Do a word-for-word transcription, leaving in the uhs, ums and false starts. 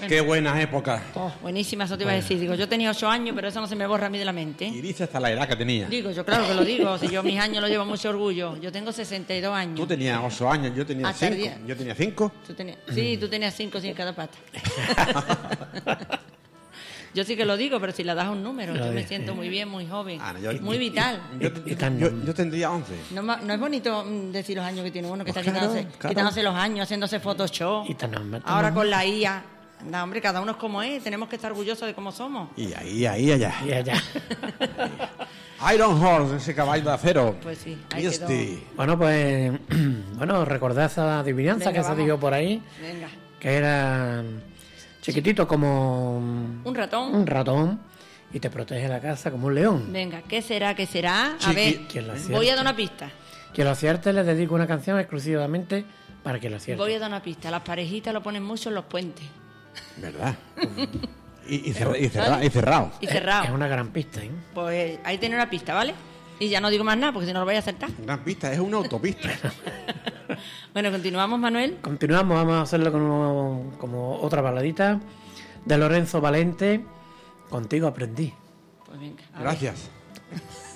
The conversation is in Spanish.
Qué buenas épocas. Oh, buenísima, eso te iba a decir. Digo, yo tenía ocho años, pero eso no se me borra a mí de la mente. Y dice hasta la edad que tenía. Digo, yo claro que lo digo. Si yo mis años lo llevo mucho orgullo. Yo tengo sesenta y dos años. Tú tenías ocho años, yo tenía Hasta el cinco. día. Yo tenía cinco. Tú tenías, sí, tú tenías cinco sí, en cada pata. Yo sí que lo digo, pero si le das un número, yo me siento muy bien, muy joven, Ah, no, yo- muy vital. Yo, yo- yo- yo tendría once. No, ma- no es bonito mm, decir los años que tiene uno, que Pues está claro, quitándose, claro. quitándose los años, haciéndose Photoshop. Y tan normal, tan Ahora normal. con la I A. Anda, hombre, cada uno es como es. Tenemos que estar orgullosos de cómo somos. Y ahí, ahí, allá. Y allá. Iron Horse, ese caballo de acero. Pues sí, ahí quedó. Este. Bueno, pues, bueno, recordad esa adivinanza Venga, que se vamos. dio por ahí, Venga. que era chiquitito como Un ratón. un ratón y te protege la casa como un león. Venga, ¿qué será? ¿Qué será? A Chiqui- ver, ¿Quién lo acierte? voy a dar una pista. Que lo acierte le dedico una canción exclusivamente para que lo acierte. Voy a dar una pista. Las parejitas lo ponen mucho en los puentes. ¿Verdad? y, y, cerra- y cerra- y cerrado. Y Es cerrado. una gran pista, ¿eh? Pues ahí tiene una pista, ¿vale? Y ya no digo más nada, porque si no lo vais a acertar. Gran pista, es una autopista. Bueno, continuamos, Manuel. Continuamos, vamos a hacerlo con uno- como otra baladita de Lorenzo Valente. Contigo aprendí. Pues venga. a ver. Gracias.